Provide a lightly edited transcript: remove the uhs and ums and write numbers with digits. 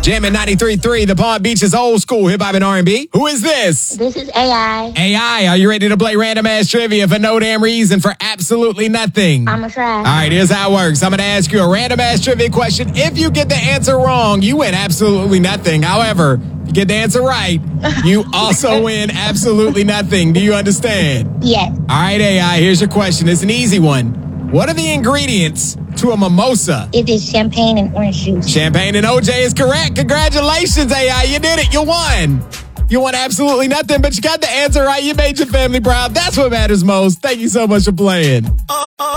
Jamming 93.3, the Palm Beach's old school hip hop and R&B. Who is this? This is AI. AI, are you ready to play random ass trivia for no damn reason for absolutely nothing? I'ma try. All right, here's how it works. I'm going to ask you a random ass trivia question. If you get the answer wrong, you win absolutely nothing. However, if you get the answer right, you also win absolutely nothing. Do you understand? Yes. All right, AI, here's your question. It's an easy one. What are the ingredients to a mimosa? It is champagne and orange juice. Champagne and OJ is correct. Congratulations, AI. You did it. You won. You won absolutely nothing, but you got the answer right. You made your family proud. That's what matters most. Thank you so much for playing.